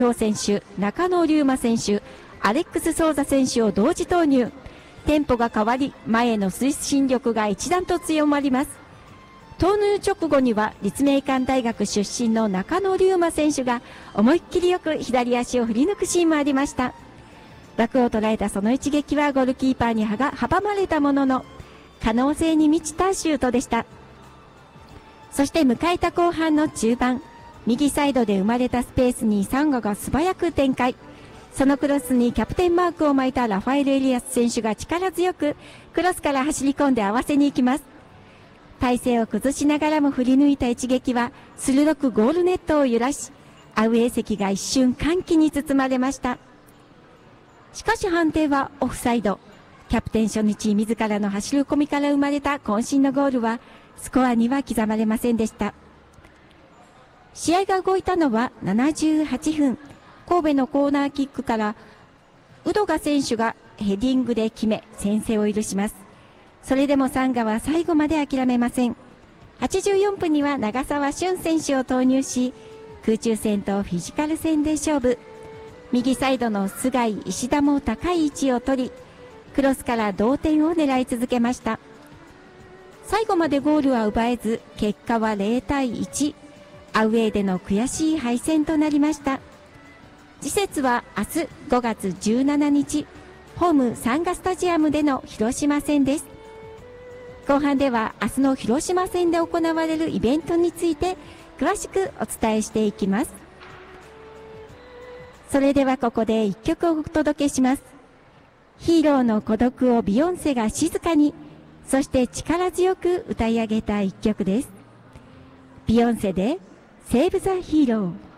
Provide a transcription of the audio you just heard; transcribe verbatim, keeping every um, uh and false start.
表選手、中野龍馬選手、アレックス・ソーザ選手を同時投入。テンポが変わり、前への推進力が一段と強まります。投入直後には立命館大学出身の中野龍馬選手が思いっきりよく左足を振り抜くシーンもありました。枠を捉えたその一撃はゴールキーパーに阻まれたものの、可能性に満ちたシュートでした。そして迎えた後半の中盤、右サイドで生まれたスペースにサンガが素早く展開。そのクロスにキャプテンマークを巻いたラファエル・エリアス選手が力強くクロスから走り込んで合わせに行きます。体勢を崩しながらも振り抜いた一撃は鋭くゴールネットを揺らし、アウェー席が一瞬歓喜に包まれました。しかし判定はオフサイド。キャプテン初日自らの走り込みから生まれた渾身のゴールはスコアには刻まれませんでした。試合が動いたのはななじゅうはちふん。神戸のコーナーキックからウドガ選手がヘディングで決め先制を許します。それでもサンガは最後まで諦めません。はちじゅうよんぷんには長澤俊選手を投入し、空中戦とフィジカル戦で勝負。右サイドの須貝、石田も高い位置を取り、クロスから同点を狙い続けました。最後までゴールは奪えず、結果はゼロたいいち。アウェーでの悔しい敗戦となりました。次節は明日ごがつじゅうしちにち、ホームサンガスタジアムでの広島戦です。後半では明日の広島戦で行われるイベントについて詳しくお伝えしていきます。それではここで一曲をお届けします。ヒーローの孤独をビヨンセが静かに、そして力強く歌い上げた一曲です。ビヨンセでセーブ・ザ・ヒーロー。